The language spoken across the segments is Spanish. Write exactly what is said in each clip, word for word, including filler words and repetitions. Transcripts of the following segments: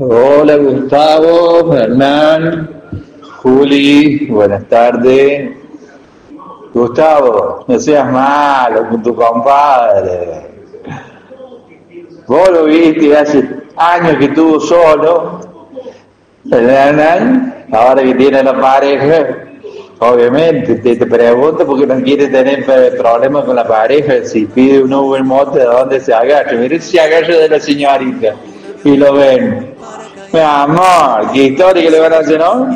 Hola Gustavo, Hernán, Juli, buenas tardes. Gustavo, no seas malo con tu compadre. Vos lo viste hace años que estuvo solo, Hernán, ahora que tiene la pareja. Obviamente, te, te pregunto porque no quiere tener problemas con la pareja. Si pide un Uber Moto, ¿de dónde se agarra? Mire si se agarra de la señorita y lo ven. Mi amor, qué historia que le van a hacer, ¿no?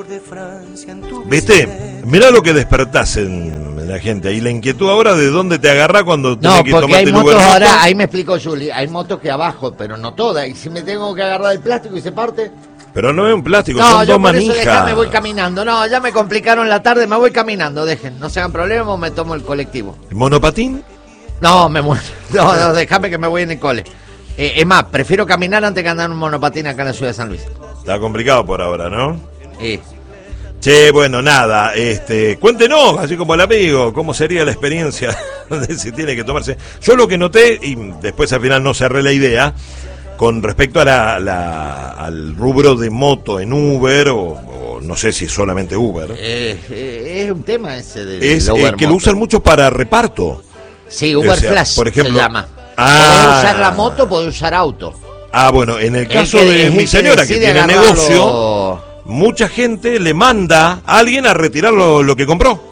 ¿Viste? Mirá lo que despertás en la gente. Y la inquietud ahora de dónde te agarra cuando tenés no, que porque tomarte hay el motos Uber ahora, Moto. ahí me explicó Juli, hay motos que abajo, pero no todas. Y si me tengo que agarrar el plástico y se parte... Pero no es un plástico, No, son yo dos por eso manijas. dejá, me voy caminando. No, ya me complicaron la tarde, me voy caminando, dejen. No se hagan problemas o me tomo el colectivo. ¿Monopatín? No, me muero. No, no, déjame que me voy en el cole. Eh, es más, prefiero caminar antes que andar en un monopatín acá en la ciudad de San Luis. Está complicado por ahora, ¿no? Eh. Che, bueno, nada, este, cuéntenos, así como el amigo, cómo sería la experiencia de si tiene que tomarse. Yo lo que noté, y después al final no cerré la idea, con respecto a la, la, al rubro de moto en Uber, o, o no sé si es solamente Uber. Eh, eh, es un tema ese de Es eh, que lo usan mucho para reparto. Sí, Uber o sea, Flash, por ejemplo, se llama. Ah, Podés usar la moto, podés usar auto. Ah, bueno, en el caso que, de mi señora, que, que tiene agarrarlo... negocio, mucha gente le manda a alguien a retirar lo, lo que compró.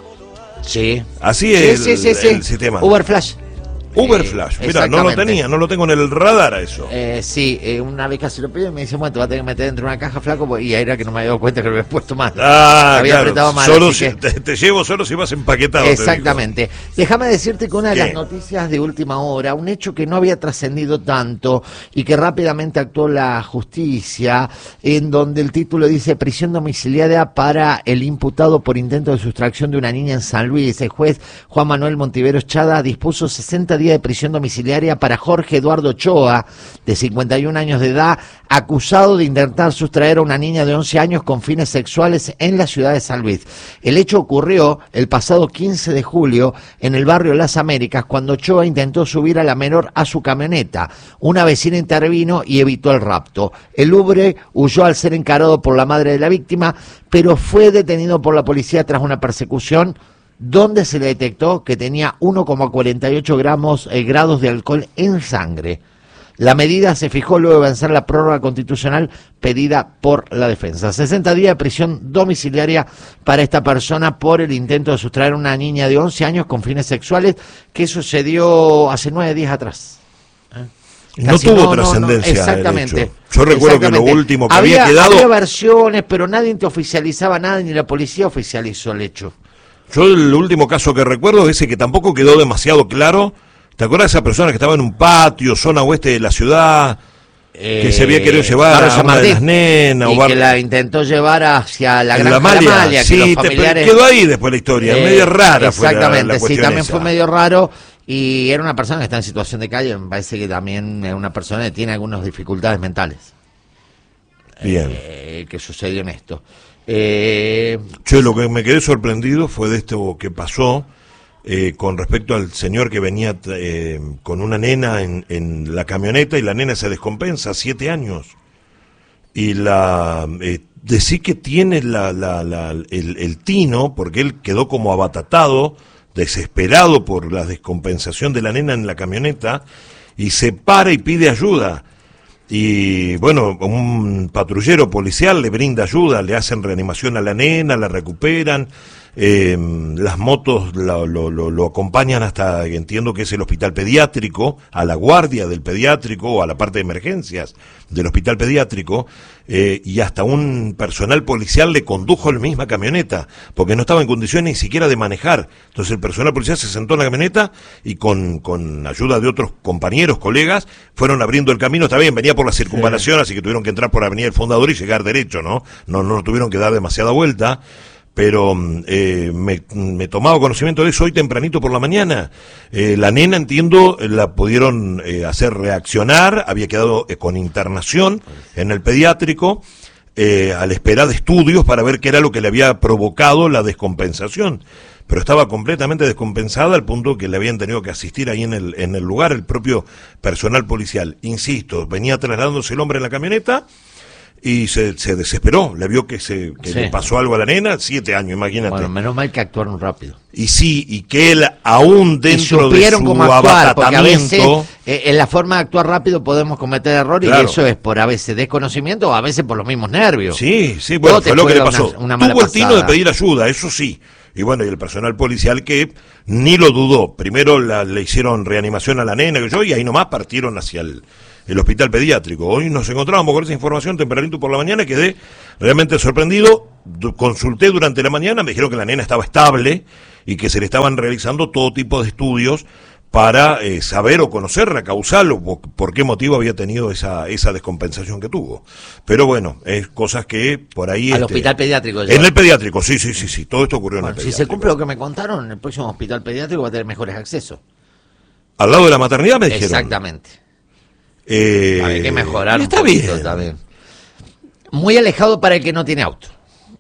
Sí. Así sí, es sí, el, sí, sí. el sistema. Uber Flash. Uber eh, Flash, mira, no lo tenía, no lo tengo en el radar a eso. Eh, sí, eh, una vez casi lo pido y me dice, bueno, te vas a tener que meter dentro de una caja, flaco, y ahí era que no me había dado cuenta que lo había puesto mal. Ah, había claro, apretado mal. solo si, que... te, te llevo solo si vas empaquetado. Exactamente. Déjame decirte que una de ¿Qué? las noticias de última hora, un hecho que no había trascendido tanto y que rápidamente actuó la justicia, en donde el título dice prisión domiciliaria para el imputado por intento de sustracción de una niña en San Luis. El juez Juan Manuel Montiveros Chada dispuso sesenta días de prisión domiciliaria para Jorge Eduardo Ochoa, de cincuenta y un años de edad, acusado de intentar sustraer a una niña de once años con fines sexuales en la ciudad de San Luis. El hecho ocurrió el pasado quince de julio en el barrio Las Américas, cuando Ochoa intentó subir a la menor a su camioneta. Una vecina intervino y evitó el rapto. El hombre huyó al ser encarado por la madre de la víctima, pero fue detenido por la policía tras una persecución donde se le detectó que tenía uno coma cuarenta y ocho gramos, eh, grados de alcohol en sangre. La medida se fijó luego de vencer la prórroga constitucional pedida por la defensa. sesenta días de prisión domiciliaria para esta persona por el intento de sustraer a una niña de once años con fines sexuales, que sucedió hace nueve días atrás. ¿Eh? No tuvo no, trascendencia. No, no, exactamente. Yo recuerdo que lo último que había, había quedado... Había versiones, pero nadie te oficializaba nada, ni la policía oficializó el hecho. Yo el último caso que recuerdo es ese que tampoco quedó demasiado claro. ¿Te acuerdas de esa persona que estaba en un patio, zona oeste de la ciudad, eh, que se había querido llevar a una de las nenas? Y o bar... que la intentó llevar hacia la Gran Malia, Malia, sí, que los te, familiares... quedó ahí después la historia, eh, medio rara fue la, exactamente, la sí, también esa. fue medio raro, y era una persona que está en situación de calle, me parece que también es una persona que tiene algunas dificultades mentales. Bien. Eh, que sucedió en esto. Eh, Yo lo que me quedé sorprendido fue de esto que pasó eh, con respecto al señor que venía eh, con una nena en, en la camioneta y la nena se descompensa, siete años. Y la eh, decir que tiene la, la, la, el, el tino, porque él quedó como abatatado, desesperado por la descompensación de la nena en la camioneta, y se para y pide ayuda. Y bueno, un patrullero policial le brinda ayuda, le hacen reanimación a la nena, la recuperan, eh, las motos lo, lo, lo, lo acompañan hasta, entiendo que es el hospital pediátrico, a la guardia del pediátrico o a la parte de emergencias del hospital pediátrico, eh, y hasta un personal policial le condujo la misma camioneta, porque no estaba en condiciones ni siquiera de manejar. Entonces el personal policial se sentó en la camioneta y con, con ayuda de otros compañeros, colegas, fueron abriendo el camino. Está bien, venía por la circunvalación, sí, así que tuvieron que entrar por Avenida del Fundador y llegar derecho, ¿no? No, no tuvieron que dar demasiada vuelta. Pero eh, me, me tomaba conocimiento de eso hoy tempranito por la mañana. Eh, la nena, entiendo, la pudieron eh, hacer reaccionar, había quedado eh, con internación en el pediátrico, eh, a la espera de estudios para ver qué era lo que le había provocado la descompensación. Pero estaba completamente descompensada al punto que le habían tenido que asistir ahí en el, en el lugar el propio personal policial. Insisto, venía trasladándose el hombre en la camioneta, y se, se desesperó, le vio que se que Sí. le pasó algo a la nena, siete años, imagínate. Bueno, menos mal que actuaron rápido. Y sí, y que él aún Y dentro de supieron su cómo actuar, porque a veces abatatamiento, eh, en la forma de actuar rápido podemos cometer errores, Claro. y eso es por a veces desconocimiento o a veces por los mismos nervios. sí, sí, bueno, Todo te fue lo que le juega pasó. una- una mala Tuvo el tino de pasada. pedir ayuda, eso sí. Y bueno, y el personal policial que ni lo dudó. Primero la- le hicieron reanimación a la nena, que yo, y ahí nomás partieron hacia el, el hospital pediátrico. Hoy nos encontrábamos con esa información tempranito por la mañana, quedé realmente sorprendido. Du- Consulté durante la mañana, me dijeron que la nena estaba estable y que se le estaban realizando todo tipo de estudios para eh, saber o conocer la causal o po- por qué motivo había tenido esa esa descompensación que tuvo. Pero bueno, es cosas que por ahí... Al este, hospital pediátrico. En el pediátrico, sí, sí, sí, sí, todo esto ocurrió Bueno, en el si pediátrico. se cumple lo que me contaron, en el próximo hospital pediátrico va a tener mejores accesos. Al lado de la maternidad me dijeron. Exactamente. Eh, Hay que mejorar y un está poquito bien. también. Muy alejado para el que no tiene auto.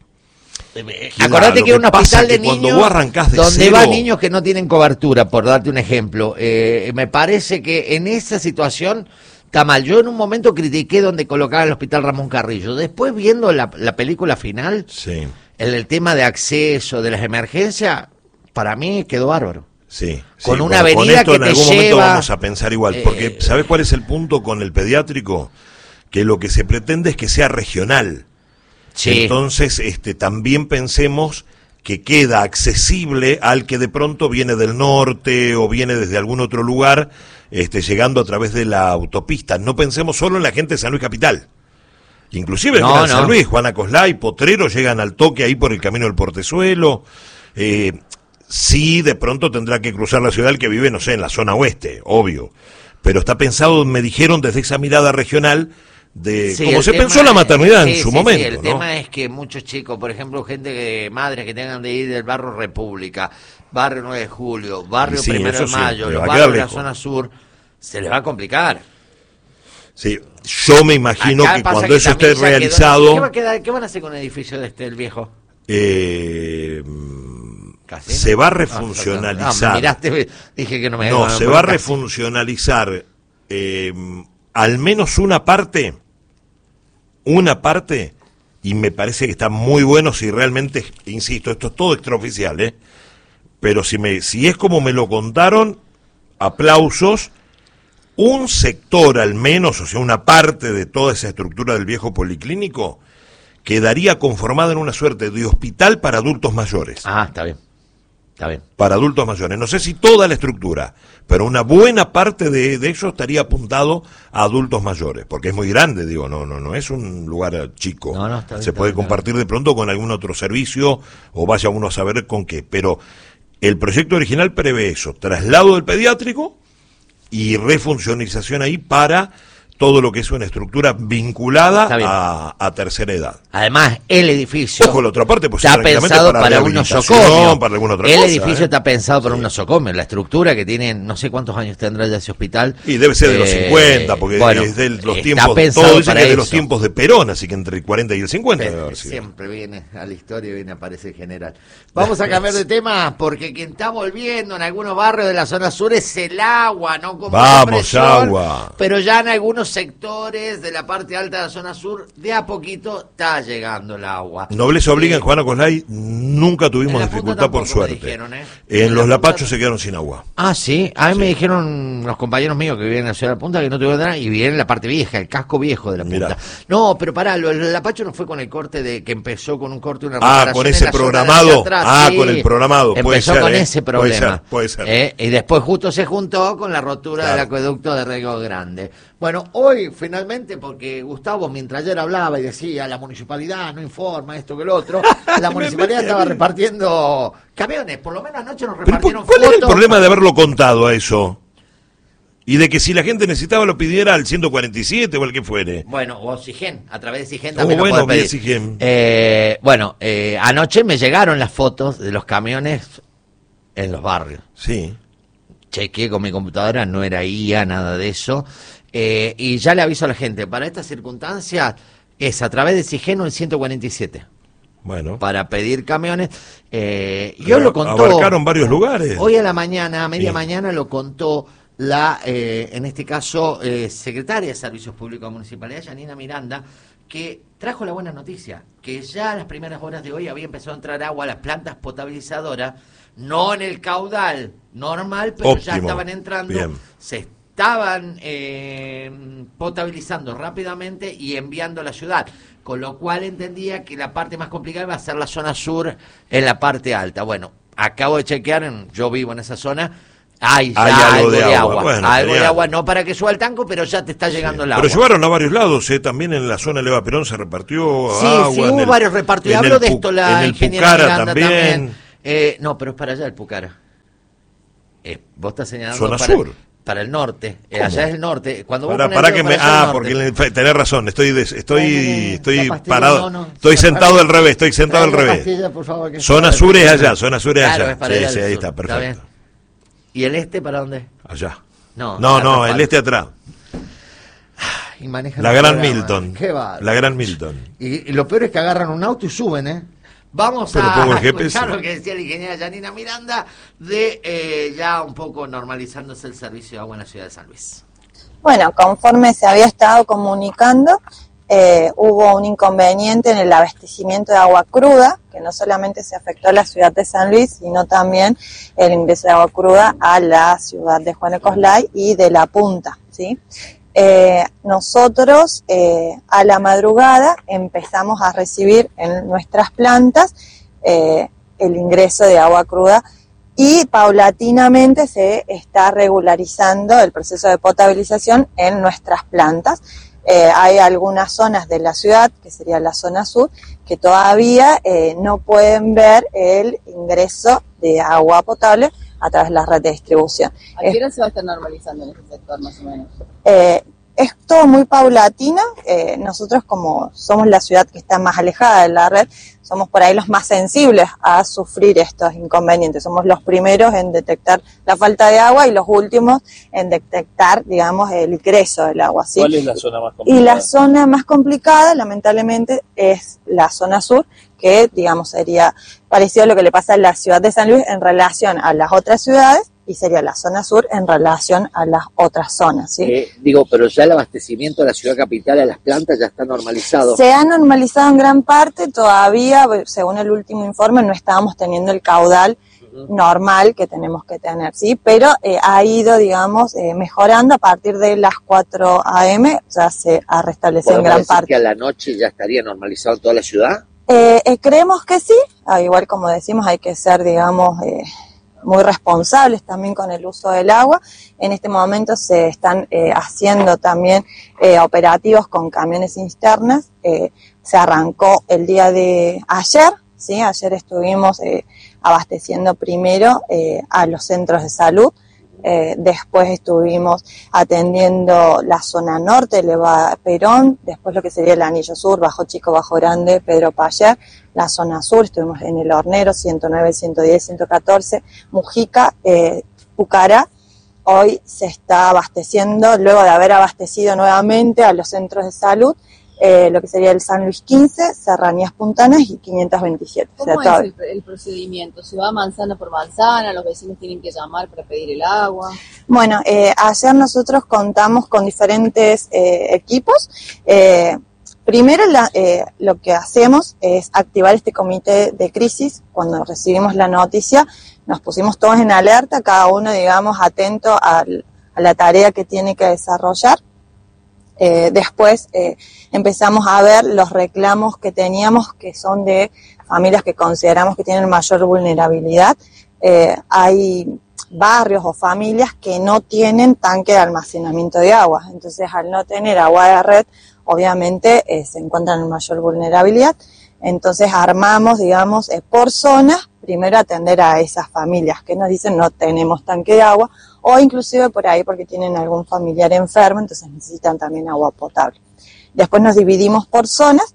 Claro, Acordate lo que es un pasa hospital es que de cuando niños vos arrancás de donde cero- van niños que no tienen cobertura, por darte un ejemplo. Eh, me parece que en esa situación está mal. Yo en un momento critiqué donde colocaban el hospital Ramón Carrillo. Después, viendo la, la película final, Sí, el, el tema de acceso, de las emergencias, para mí quedó bárbaro. sí. Con sí, una bueno, avenida esto que en te algún momento lleva, vamos a pensar igual, porque eh, ¿sabés cuál es el punto con el pediátrico? Que lo que se pretende es que sea regional. Sí. Entonces, este, también pensemos que queda accesible al que de pronto viene del norte o viene desde algún otro lugar, este, llegando a través de la autopista. No pensemos solo en la gente de San Luis Capital. Inclusive No, en no. San Luis, Juana Coslay, Potrero llegan al toque ahí por el camino del Portezuelo. Eh, sí, de pronto tendrá que cruzar la ciudad el que vive, no sé, en la zona oeste, obvio. Pero está pensado, me dijeron, desde esa mirada regional, de Sí, como el se tema pensó la es- maternidad sí, en su sí, momento. sí, el ¿no? tema es que muchos chicos, por ejemplo, gente que, madres que tengan de ir del barrio República, barrio nueve de julio, barrio Y sí, Primero eso de sí, Mayo, le los va a barrios quedar de la lejos. zona sur, se les va a complicar. Sí, yo me imagino Acá que pasa cuando eso también esté ya quedó- realizado, ¿Qué, va a quedar- ¿Qué van a hacer con el edificio de este, el viejo? eh, ¿Casino? se va a Ah, refuncionalizar. me miraste, dije que no me No, me- se me- va a casi. refuncionalizar eh, al menos una parte, una parte, y me parece que está muy bueno si realmente, insisto, esto es todo extraoficial, ¿eh? Pero si, me, si es como me lo contaron, aplausos, un sector al menos, o sea, una parte de toda esa estructura del viejo policlínico, quedaría conformada en una suerte de hospital para adultos mayores. Ah, está bien, está bien. Para adultos mayores. No sé si toda la estructura, pero una buena parte de, de eso estaría apuntado a adultos mayores, porque es muy grande, digo, no, no, no es un lugar chico. No, no, está bien, Se está puede bien, compartir de pronto con algún otro servicio, o vaya uno a saber con qué. Pero el proyecto original prevé eso, traslado del pediátrico y refuncionalización ahí para todo lo que es una estructura Está vinculada bien. a, a tercera edad. Además, el edificio Ojo, la otra parte, pues, está tranquilamente pensado para para, un rehabilitación, nosocomio. para alguna otra el cosa, edificio ¿eh? está pensado para un nosocomio. La estructura que tiene, no sé cuántos años tendrá ya ese hospital. Y debe ser de los Eh, cincuenta, porque bueno, es de los está tiempos, pensado todo dice para que es de eso. los tiempos de Perón, así que entre el cuarenta y el cincuenta debe haber sido. Siempre viene a la historia y viene a aparecer general. Vamos a cambiar de tema porque quien está volviendo en algunos barrios de la zona sur es el agua, ¿no? Con mucha Vamos, presión, agua. Pero ya en algunos sectores de la parte alta de la zona sur, de a poquito está llegando el agua. Nobleza obliga, en Eh, Juana Coslay nunca en tuvimos la dificultad punta por tampoco me suerte. dijeron, ¿eh? En En los la punta- lapachos se quedaron sin agua. Ah, sí. A mí Sí. me dijeron los compañeros míos que viven en la ciudad de la punta que no tuvieron nada y viven en la parte vieja, el casco viejo de la punta. Mirá. No, pero pará, lo, el Lapacho no fue con el corte de que empezó con un corte y una Ah, reparación con en ese la zona de programado. hacia atrás, Ah, sí. con el programado. Puede Empezó ser, con ¿eh? ese Puede problema. ser, puede ser. Eh, Y después justo se juntó con la rotura Claro. del acueducto de Río Grande. Bueno, hoy finalmente, porque Gustavo mientras ayer hablaba y decía la municipalidad no informa esto que lo otro, la municipalidad estaba repartiendo camiones, por lo menos anoche nos Pero repartieron ¿cuál era el fotos. problema de haberlo contado a eso? Y de que si la gente necesitaba lo pidiera al ciento cuarenta y siete o el que fuere. Bueno, o Oxigen, a través de Oxigen Oh, también lo bueno, puede vi pedir. Oxigen. Eh, bueno, eh, anoche me llegaron las fotos de los camiones en los barrios. Sí. Chequeé con mi computadora, no era I A, nada de eso. Eh, y ya le aviso a la gente, para estas circunstancias es a través de Oxigen o el ciento cuarenta y siete. Bueno. Para pedir camiones. Eh, yo Pero lo contó. abarcaron varios lugares. Hoy a la mañana, a media Sí. mañana, lo contó la, eh, en este caso, eh, secretaria de Servicios Públicos de Municipalidad, Yanina Miranda, que trajo la buena noticia, que ya a las primeras horas de hoy había empezado a entrar agua a las plantas potabilizadoras, no en el caudal normal, pero Óptimo. ya estaban entrando, Bien. se estaban eh, potabilizando rápidamente y enviando a la ciudad, con lo cual entendía que la parte más complicada iba a ser la zona sur en la parte alta. Bueno, acabo de chequear, en, yo vivo en esa zona, hay ya Hay algo, algo de de agua. agua, Bueno, algo de genial. agua, no para que suba el tanco, pero ya te está llegando Sí. el Pero agua. llevaron a varios lados, ¿eh? También en la zona de Leva Perón se repartió Sí, agua. sí, en hubo el- varios repartos. Y en hablo el de Pu- esto la en el ingeniera Pucara Miranda también. también. Eh, no, pero es para allá el Pucara. Eh, vos estás señalando Zona para, sur. para el norte. Eh, ¿Cómo? allá es el norte. Cuando vos Para, pones para el que dedo me, para allá ah, es el porque norte. le- tenés razón, estoy des- estoy Tráeme estoy la pastilla, parado, no, no, estoy zona- sentado del revés, estoy sentado al Trae la revés. pastilla, por favor, que Zona está- sur es allá, zona sur es Claro, allá. es para Sí, allá sí, del ahí sur. está, perfecto. bien. ¿Y el este para dónde? Allá. No, No, la no, Rafael. el este atrás. Y manejan La el Gran programa. Milton. Qué bárbaro. La Gran Milton. Y, y lo peor es que agarran un auto y suben, ¿eh? Vamos Pero a pongo el G P S. escuchar lo que decía la ingeniera Yanina Miranda de eh, ya un poco normalizándose el servicio de agua en la ciudad de San Luis. Bueno, conforme se había estado comunicando, eh, hubo un inconveniente en el abastecimiento de agua cruda, que no solamente se afectó a la ciudad de San Luis, sino también el ingreso de agua cruda a la ciudad de Juan de Coslay y de La Punta, ¿sí? Eh, nosotros eh, a la madrugada empezamos a recibir en nuestras plantas eh, el ingreso de agua cruda y paulatinamente se está regularizando el proceso de potabilización en nuestras plantas. Eh, hay algunas zonas de la ciudad, que sería la zona sur, que todavía eh, no pueden ver el ingreso de agua potable a través de la red de distribución. ¿A qué hora se va a estar normalizando en ese sector más o menos? Eh, es todo muy paulatino. Eh, nosotros, como somos la ciudad que está más alejada de la red, somos por ahí los más sensibles a sufrir estos inconvenientes. Somos los primeros en detectar la falta de agua y los últimos en detectar, digamos, el ingreso del agua, ¿sí? ¿Cuál es la zona más complicada? Y la zona más complicada, lamentablemente, es la zona sur, que, digamos, sería parecido a lo que le pasa a la ciudad de San Luis en relación a las otras ciudades, y sería la zona sur en relación a las otras zonas, ¿sí? Eh, digo, pero ya el abastecimiento de la ciudad capital a las plantas ya está normalizado. Se ha normalizado en gran parte, todavía, según el último informe, no estábamos teniendo el caudal uh-huh. normal que tenemos que tener, ¿sí? Pero eh, ha ido, digamos, eh, mejorando a partir de las cuatro a eme, ya se ha restablecido en gran decir parte. ¿Que a la noche ya estaría normalizado en toda la ciudad? Eh, eh, creemos que sí, ah, igual como decimos, hay que ser, digamos, eh, muy responsables también con el uso del agua. En este momento se están eh, haciendo también eh, operativos con camiones cisternas. Eh, se arrancó el día de ayer, ¿sí? Ayer estuvimos eh, abasteciendo primero eh, a los centros de salud. Eh, después estuvimos atendiendo la zona norte, Leva Perón, después lo que sería el anillo sur, Bajo Chico, Bajo Grande, Pedro Payer, la zona sur, estuvimos en el Hornero, ciento nueve, ciento diez, ciento catorce, Mujica, eh, Pucará. Hoy se está abasteciendo, luego de haber abastecido nuevamente a los centros de salud, eh, lo que sería el San Luis quince, Serranías Puntanas y quinientos veintisiete. ¿Cómo o sea, es el, el procedimiento? ¿Se va manzana por manzana? ¿Los vecinos tienen que llamar para pedir el agua? Bueno, eh, ayer nosotros contamos con diferentes eh, equipos. Eh, primero la, eh, lo que hacemos es activar este comité de crisis. Cuando recibimos la noticia nos pusimos todos en alerta, cada uno, digamos, atento al, a la tarea que tiene que desarrollar. Eh, después eh, empezamos a ver los reclamos que teníamos, que son de familias que consideramos que tienen mayor vulnerabilidad. Eh, hay barrios o familias que no tienen tanque de almacenamiento de agua, entonces al no tener agua de red, obviamente eh, se encuentran en mayor vulnerabilidad. Entonces armamos, digamos, eh, por zonas, primero atender a esas familias que nos dicen no tenemos tanque de agua, o inclusive por ahí porque tienen algún familiar enfermo, entonces necesitan también agua potable. Después nos dividimos por zonas,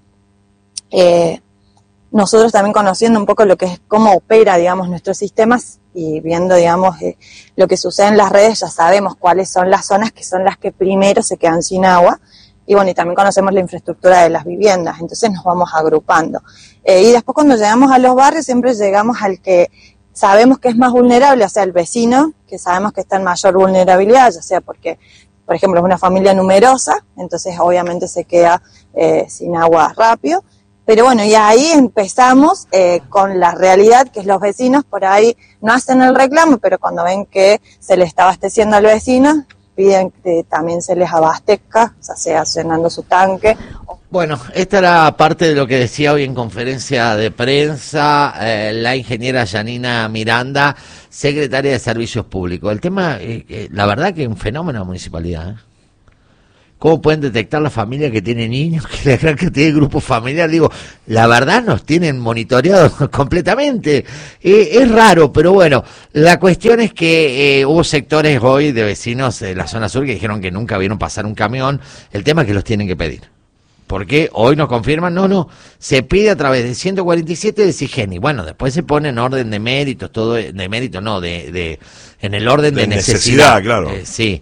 eh, nosotros también conociendo un poco lo que es, cómo opera, digamos, nuestros sistemas y viendo, digamos, eh, lo que sucede en las redes, ya sabemos cuáles son las zonas que son las que primero se quedan sin agua. Y bueno, y también conocemos la infraestructura de las viviendas, entonces nos vamos agrupando. Eh, y después cuando llegamos a los barrios, siempre llegamos al que sabemos que es más vulnerable, o sea, el vecino, que sabemos que está en mayor vulnerabilidad, ya sea porque, por ejemplo, es una familia numerosa, entonces obviamente se queda eh, sin agua rápido. Pero bueno, y ahí empezamos eh, con la realidad, que es los vecinos por ahí no hacen el reclamo, pero cuando ven que se le está abasteciendo al vecino, piden que también se les abastezca, o sea, sea llenando su tanque. Bueno, esta era parte de lo que decía hoy en conferencia de prensa eh, la ingeniera Yanina Miranda, secretaria de Servicios Públicos. El tema, eh, eh, la verdad que es un fenómeno de la municipalidad, ¿eh? ¿Cómo pueden detectar la familia que tiene niños, que la gran cantidad de grupos familiares? Digo, la verdad nos tienen monitoreados completamente. Eh, es raro, pero bueno, la cuestión es que eh, hubo sectores hoy de vecinos de la zona sur que dijeron que nunca vieron pasar un camión. El tema es que los tienen que pedir. Porque hoy nos confirman, no, no, se pide a través de ciento cuarenta y siete de Sigeni. Bueno, después se pone en orden de méritos, todo, de mérito no, de, de en el orden de, de necesidad. necesidad, claro. Eh, sí.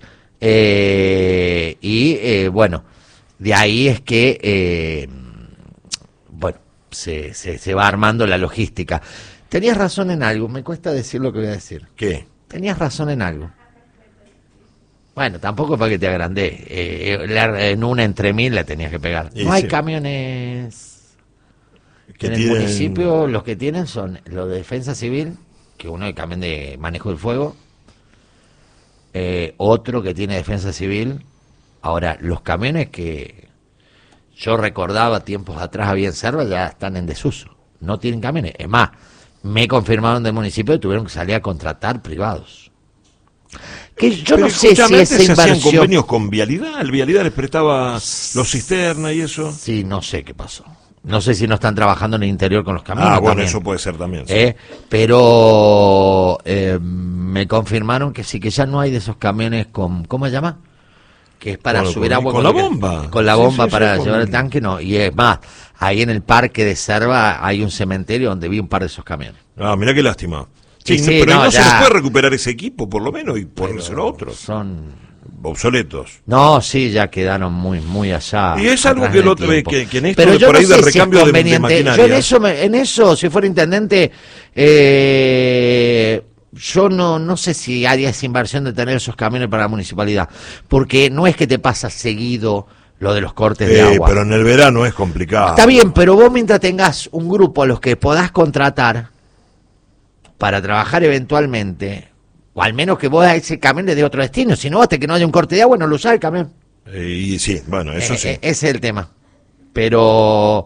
Eh, y eh, bueno, de ahí es que eh, bueno, se, se, se va armando la logística. Tenías razón en algo, me cuesta decir lo que voy a decir. ¿Qué? Tenías razón en algo. Bueno, tampoco para que te agrandé. Eh, la- en una entre mil la tenías que pegar. Y No hay sí. camiones Que en el tienen- municipio, los que tienen son los de defensa civil, que uno es camión de manejo del fuego, eh, otro que tiene defensa civil. Ahora, los camiones que yo recordaba tiempos atrás había en Selva ya están en desuso, no tienen camiones. Es más, me confirmaron del municipio que tuvieron que salir a contratar privados. Que yo Pero no sé si escúchame, esa antes se hacían inversión... convenios con Vialidad, el Vialidad les prestaba los cisternas y eso. Sí, no sé qué pasó. No sé si no están trabajando en el interior con los camiones. Ah, bueno, también. eso puede ser también. sí. Eh, pero eh, me confirmaron que sí, que ya no hay de esos camiones con, ¿cómo se llama? Que es para Con- subir con- agua. con lo la que- bomba. Con la Sí, bomba sí, sí, para con- llevar el tanque, no. Y es más, ahí en el parque de Selva hay un cementerio donde vi un par de esos camiones. Ah, mirá qué lástima. Sí, Sí, no- sí, pero no, no se ya. les puede recuperar ese equipo, por lo menos, y ponérselo a otros. Son... Obsoletos. No, sí, ya quedaron muy muy allá. Y es algo atrás que en el lo- tiempo. que- que en esto Pero de yo por no ahí de sé si es recambio de- de conveniente. maquinaria. Yo en eso, me- en eso, si fuera intendente, eh, yo no no sé si haría esa inversión de tener esos camiones para la municipalidad, porque no es que te pasa seguido lo de los cortes de Eh, agua. pero en el verano es complicado. Está bien, pero vos mientras tengas un grupo a los que podás contratar para trabajar eventualmente, o al menos que vos a ese camión le dé otro destino, si no, hasta que no haya un corte de agua, no lo usás el camión. Eh, y sí, bueno, eso Eh, sí. eh, ese es el tema. Pero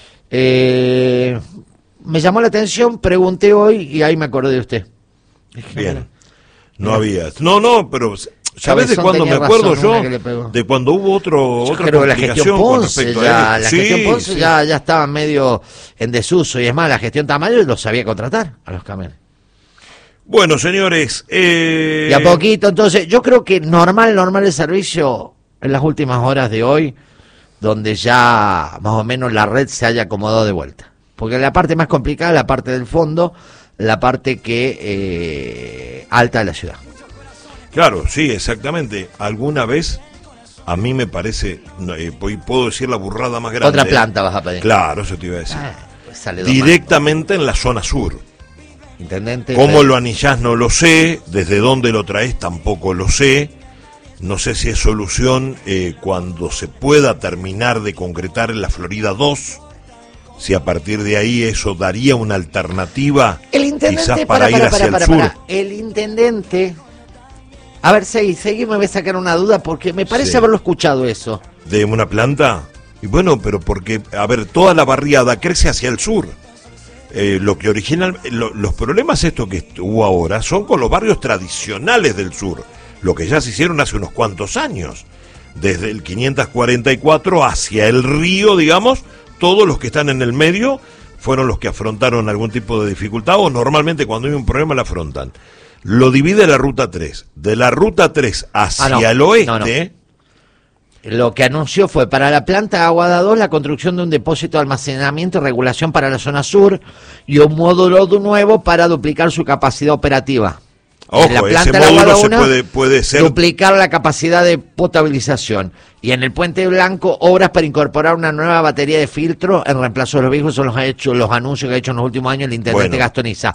eh, me llamó la atención, pregunté hoy y ahí me acordé de usted. Dije, Bien. mira, No mira. había. No, no, pero ¿sabes de Cabezón cuándo me tenía acuerdo razón, una yo? que le pegó. De cuando hubo otro Yo otra creo que la gestión complicación con Ponce, respecto ya, a él. la Sí, gestión Ponce sí. ya, ya estaba medio en desuso y es más, la gestión Tamayo los sabía contratar a los camiones. Bueno, señores, eh... Y a poquito, entonces, yo creo que normal, normal el servicio en las últimas horas de hoy, donde ya más o menos la red se haya acomodado de vuelta. Porque la parte más complicada es la parte del fondo, la parte que eh, alta de la ciudad. Claro, sí, exactamente. Alguna vez, a mí me parece, no, eh, pu- puedo decir la burrada más grande. Otra planta vas a pedir. Claro, eso te iba a decir. Ah, pues sale dos Directamente en la zona sur. más. Intendente. ¿Cómo pero- lo anillás? No lo sé. ¿Desde dónde lo traes? Tampoco lo sé. No sé si es solución eh, cuando se pueda terminar de concretar en la Florida dos. Si a partir de ahí eso daría una alternativa, El intendente, quizás para, para, ir para, hacia para, el para, sur. para. El intendente. A ver, seguí, seguí, me voy a sacar una duda porque me parece Sí. haberlo escuchado eso. ¿De una planta? Y bueno, pero porque, a ver, toda la barriada crece hacia el sur. Eh, lo que original, lo- los problemas estos que hubo ahora son con los barrios tradicionales del sur, lo que ya se hicieron hace unos cuantos años, desde el quinientos cuarenta y cuatro hacia el río, digamos, todos los que están en el medio fueron los que afrontaron algún tipo de dificultad o normalmente cuando hay un problema la afrontan. Lo divide la ruta tres, de la ruta tres hacia Ah, no. el oeste. No, no. Lo que anunció fue para la planta Aguada dos la construcción de un depósito de almacenamiento y regulación para la zona sur y un módulo nuevo para duplicar su capacidad operativa. Ojo, En la ese planta de la módulo Aguada se uno, puede, puede ser. duplicar la capacidad de potabilización. Y en el Puente Blanco, obras para incorporar una nueva batería de filtro en reemplazo de los viejos, son los, ha hecho, los anuncios que ha hecho en los últimos años el intendente Bueno. Gastoniza.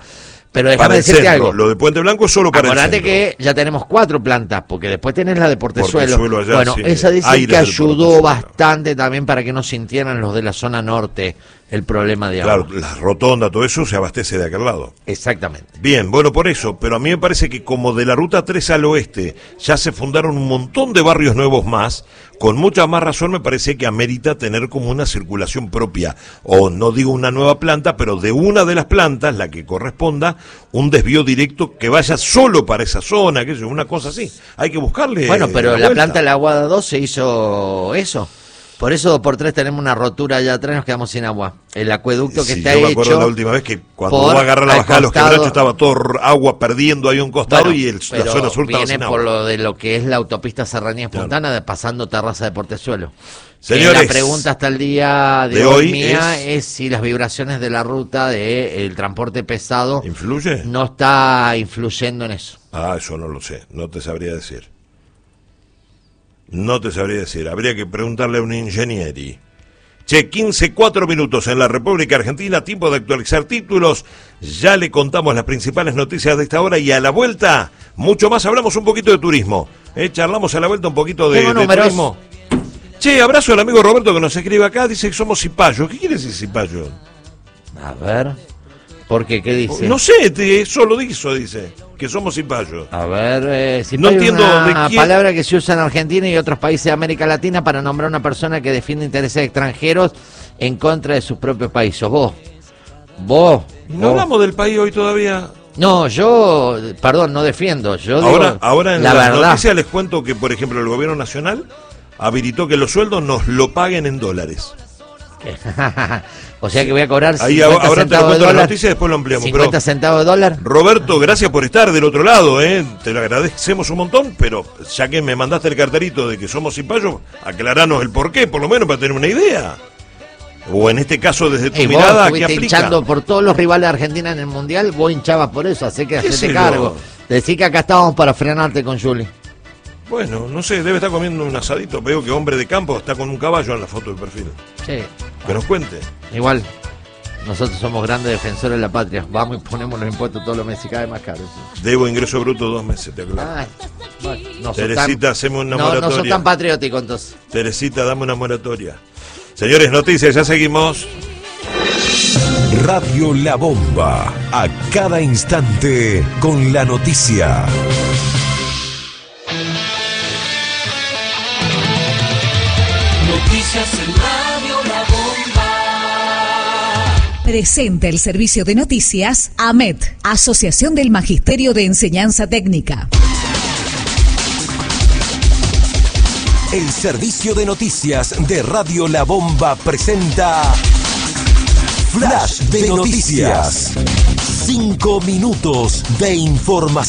Pero déjame para el decirte centro. algo. Lo de Puente Blanco es solo para Acordate el centro. que ya tenemos cuatro plantas, porque después tenés la de Portezuelo. Portezuelo allá, Bueno, sí, esa dicen aires que del ayudó Portezuelo. bastante también para que no sintieran los de la zona norte el problema de agua. Claro, la rotonda, todo eso se abastece de aquel lado. Exactamente. Bien, bueno, por eso, pero a mí me parece que como de la ruta tres al oeste ya se fundaron un montón de barrios nuevos más, con mucha más razón me parece que amerita tener como una circulación propia, o no digo una nueva planta, pero de una de las plantas, la que corresponda, un desvío directo que vaya solo para esa zona, que es una cosa así. Hay que buscarle. Bueno, pero la vuelta. planta de la Aguada dos se hizo eso. Por eso dos por tres tenemos una rotura allá atrás y nos quedamos sin agua. El acueducto que Sí, está yo me acuerdo hecho... la última vez que cuando por uno agarra la al bajada de los costado- quebrachos estaba todo r- agua perdiendo ahí a un costado Bueno, y el, la pero zona sur estaba viene sin por agua. lo de lo que es la autopista Serranía Espontana, de pasando Terraza de Portezuelo. Señores, Que la pregunta hasta el día de, de hoy, hoy mía es- es... si las vibraciones de la ruta del transporte pesado ¿Influye? no está influyendo en eso. Ah, eso no lo sé, no te sabría decir. No te sabría decir, habría que preguntarle a un ingenieri. Che, quince, cuatro minutos en la República Argentina, tiempo de actualizar títulos. Ya le contamos las principales noticias de esta hora y a la vuelta, mucho más, hablamos un poquito de turismo. ¿Eh? Charlamos a la vuelta un poquito de, Tengo de números. turismo. Che, abrazo al amigo Roberto que nos escribe acá, dice que somos cipayos. ¿Qué quiere decir cipayo? A ver, ¿por qué? ¿Qué dice? No sé, te, eso lo dice, dice, que somos cipayos. A ver, eh, si No hay entiendo una de quién- palabra que se usa en Argentina y otros países de América Latina para nombrar a una persona que defiende intereses extranjeros en contra de sus propios países. Vos, vos, ¿No vos. hablamos del país hoy todavía? No, yo, perdón, no defiendo. Yo Ahora, digo ahora en la las verdad. noticias les cuento que, por ejemplo, el gobierno nacional habilitó que los sueldos nos lo paguen en dólares. O sea que voy a cobrar Ahí cincuenta ahora te lo centavos de cuento las dólar. noticias y después lo ampliamos. cincuenta Pero, centavos de dólar. Roberto, gracias por estar del otro lado, ¿eh? Te lo agradecemos un montón, pero ya que me mandaste el carterito de que somos cipayos, aclaranos el porqué, por lo menos para tener una idea. O en este caso, desde tu Y vos mirada, ¿qué estuviste aplica? hinchando por todos los rivales de Argentina en el Mundial, vos hinchabas por eso, así que ¿Qué hacete sé yo? cargo. Decí que acá estábamos para frenarte con Juli. Bueno, no sé, debe estar comiendo un asadito. Veo que hombre de campo está con un caballo en la foto de perfil. Sí, Que nos cuente. igual, nosotros somos grandes defensores de la patria. Vamos y ponemos los impuestos todos los meses y cada vez más caros. Debo ingreso bruto dos meses, te aclaro. Ay, bueno, no sos Teresita, tan- hacemos una no, no sos moratoria. tan patriótico entonces. Teresita, dame una moratoria. Señores, noticias, ya seguimos. Radio La Bomba, a cada instante con la noticia. Noticias en Radio La Bomba. Presenta el servicio de noticias AMET, Asociación del Magisterio de Enseñanza Técnica. El servicio de noticias de Radio La Bomba presenta Flash de Noticias. Cinco minutos de información.